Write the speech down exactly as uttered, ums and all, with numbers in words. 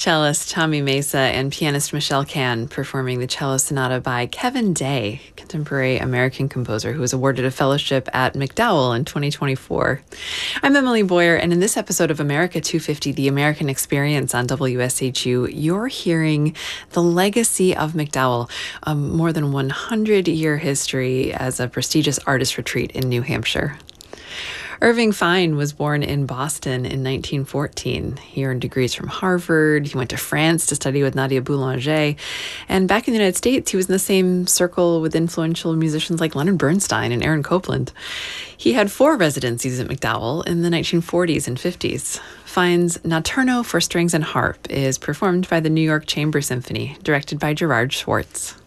Cellist Tommy Mesa and pianist Michelle Can performing the cello sonata by Kevin Day, contemporary American composer who was awarded a fellowship at MacDowell in twenty twenty-four. I'm Emily Boyer, and in this episode of America two fifty, The American Experience on W S H U, you're hearing the legacy of MacDowell, a more than one hundred year history as a prestigious artist retreat in New Hampshire. Irving Fine was born in Boston in nineteen fourteen. He earned degrees from Harvard. He went to France to study with Nadia Boulanger. And back in the United States, he was in the same circle with influential musicians like Leonard Bernstein and Aaron Copland. He had four residencies at MacDowell in the nineteen forties and fifties. Fine's Notturno for Strings and Harp is performed by the New York Chamber Symphony, directed by Gerard Schwartz.